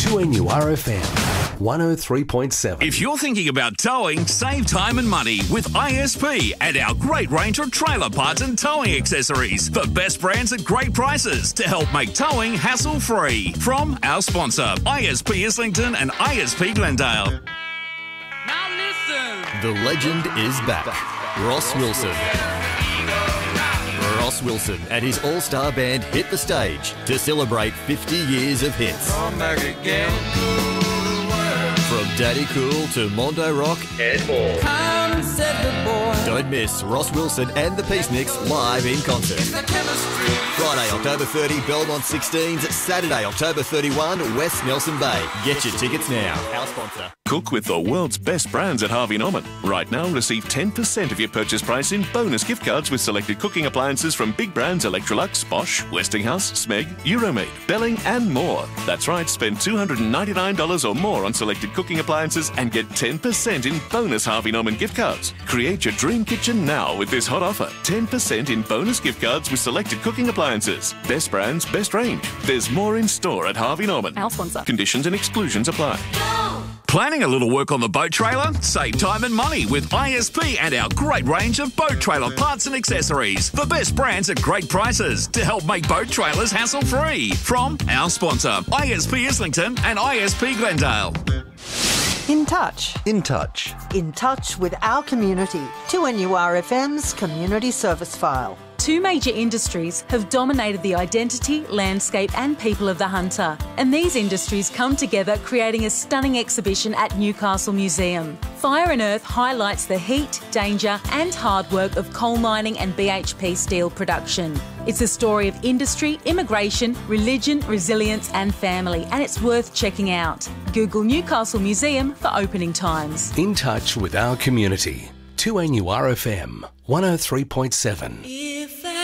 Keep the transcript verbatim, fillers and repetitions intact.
two N U R F M, one oh three point seven. If you're thinking about towing, save time and money with I S P and our great range of trailer parts and towing accessories. The best brands at great prices to help make towing hassle-free. From our sponsor, I S P Islington and I S P Glendale. Now listen. The legend is back. Ross Wilson. Ross Wilson and his all-star band hit the stage to celebrate fifty years of hits. Come back again. From Daddy Cool to Mondo Rock and more. Come, said the boy. Don't miss Ross Wilson and the Peaceniks live in concert. The chemistry. Friday, October thirtieth, Belmont sixteens. Saturday, October thirty-first, West Nelson Bay. Get your tickets now. Our sponsor. Cook with the world's best brands at Harvey Norman. Right now, receive ten percent of your purchase price in bonus gift cards with selected cooking appliances from big brands Electrolux, Bosch, Westinghouse, Smeg, Euromade, Belling and more. That's right, spend two hundred ninety-nine dollars or more on selected cooking appliances and get ten percent in bonus Harvey Norman gift cards. Create your dream kitchen now with this hot offer. ten percent in bonus gift cards with selected cooking appliances. Best brands, best range. There's more in store at Harvey Norman. Our sponsor. Conditions and exclusions apply. Planning a little work on the boat trailer? Save time and money with I S P and our great range of boat trailer parts and accessories. The best brands at great prices to help make boat trailers hassle-free. From our sponsor, I S P Islington and I S P Glendale. In touch. In touch. In touch with our community. two N U R F M's Community Service File. Two major industries have dominated the identity, landscape and people of the Hunter, and these industries come together creating a stunning exhibition at Newcastle Museum. Fire and Earth highlights the heat, danger and hard work of coal mining and B H P steel production. It's a story of industry, immigration, religion, resilience and family, and it's worth checking out. Google Newcastle Museum for opening times. In touch with our community. two N U R F M, one oh three point seven.